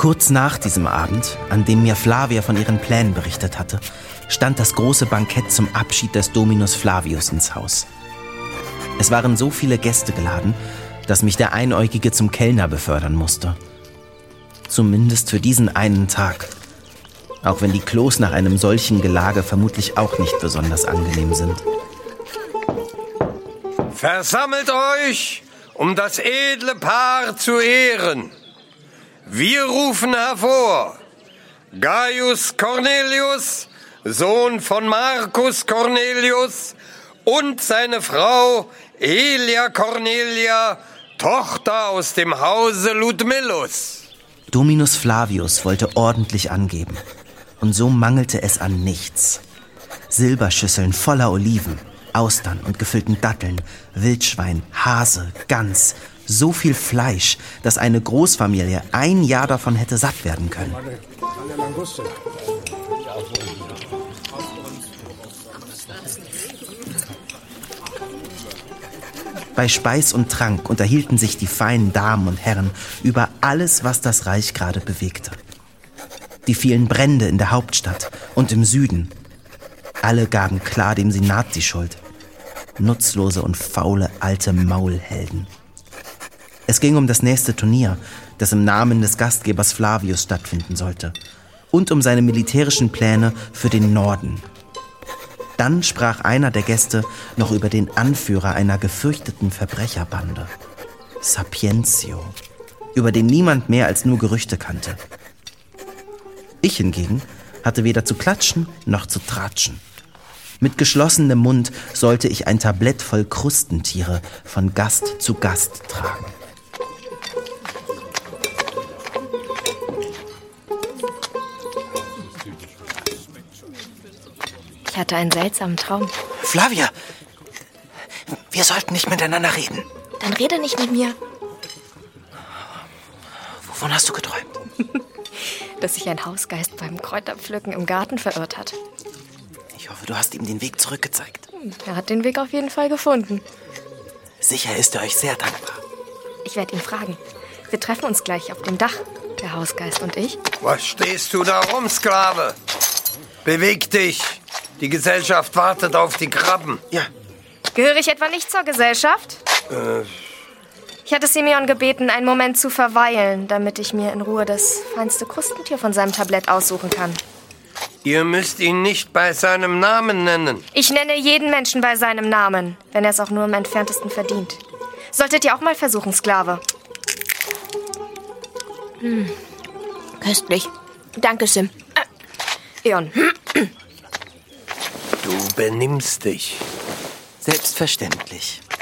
Kurz nach diesem Abend, an dem mir Flavia von ihren Plänen berichtet hatte, stand das große Bankett zum Abschied des Dominus Flavius ins Haus. Es waren so viele Gäste geladen, dass mich der Einäugige zum Kellner befördern musste. Zumindest für diesen einen Tag. Auch wenn die Klos nach einem solchen Gelage vermutlich auch nicht besonders angenehm sind. Versammelt euch, um das edle Paar zu ehren. Wir rufen hervor Gaius Cornelius, Sohn von Marcus Cornelius, und seine Frau Aelia Cornelia, Tochter aus dem Hause Ludmillus. Dominus Flavius wollte ordentlich angeben. Und so mangelte es an nichts. Silberschüsseln voller Oliven, Austern und gefüllten Datteln, Wildschwein, Hase, Gans, so viel Fleisch, dass eine Großfamilie ein Jahr davon hätte satt werden können. Bei Speis und Trank unterhielten sich die feinen Damen und Herren über alles, was das Reich gerade bewegte. Die vielen Brände in der Hauptstadt und im Süden. Alle gaben klar dem Senat die Schuld. Nutzlose und faule alte Maulhelden. Es ging um das nächste Turnier, das im Namen des Gastgebers Flavius stattfinden sollte. Und um seine militärischen Pläne für den Norden. Dann sprach einer der Gäste noch über den Anführer einer gefürchteten Verbrecherbande. Sapientio, über den niemand mehr als nur Gerüchte kannte. Ich hingegen hatte weder zu klatschen noch zu tratschen. Mit geschlossenem Mund sollte ich ein Tablett voll Krustentiere von Gast zu Gast tragen. Ich hatte einen seltsamen Traum. Flavia, wir sollten nicht miteinander reden. Dann rede nicht mit mir. Wovon hast du geträumt? Dass sich ein Hausgeist beim Kräuterpflücken im Garten verirrt hat. Ich hoffe, du hast ihm den Weg zurückgezeigt. Er hat den Weg auf jeden Fall gefunden. Sicher ist er euch sehr dankbar. Ich werde ihn fragen. Wir treffen uns gleich auf dem Dach, der Hausgeist und ich. Was stehst du da rum, Sklave? Beweg dich. Die Gesellschaft wartet auf die Krabben. Ja. Gehöre ich etwa nicht zur Gesellschaft? Ich hatte Simeon gebeten, einen Moment zu verweilen, damit ich mir in Ruhe das feinste Krustentier von seinem Tablett aussuchen kann. Ihr müsst ihn nicht bei seinem Namen nennen. Ich nenne jeden Menschen bei seinem Namen, wenn er es auch nur im Entferntesten verdient. Solltet ihr auch mal versuchen, Sklave. Köstlich. Danke, Sim. Eon. Du benimmst dich. Selbstverständlich.